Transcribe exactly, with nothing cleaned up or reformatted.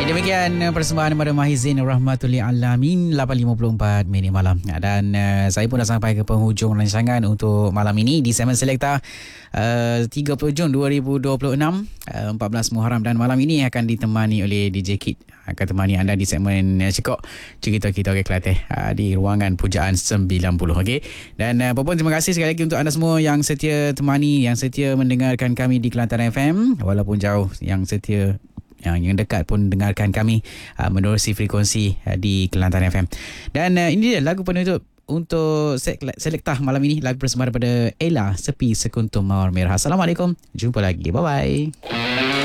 demikian uh, persembahan daripada Mahizin Rahmatullahi Alamin lapan lima puluh empat minit malam. Dan uh, saya pun dah sampai ke penghujung rancangan untuk malam ini di segmen Selekta uh, tiga puluh Jun dua ribu dua puluh enam, uh, empat belas Muharram, dan malam ini akan ditemani oleh D J Kid, akan temani anda di segmen uh, Cekok Cerita Kita Orang Kelantan uh, di ruangan Pujaan sembilan puluh. Okey. Dan uh, apa pun terima kasih sekali lagi untuk anda semua yang setia temani, yang setia mendengarkan kami di Kelantan F M walaupun jauh, yang setia yang yang dekat pun dengarkan kami uh, menerusi frekuensi uh, di Kelantan F M. Dan uh, ini dia lagu penutup untuk Selekta malam ini, lagu persembahan daripada Ella, Sepi Sekuntum Mawar Merah. Assalamualaikum, jumpa lagi, bye bye.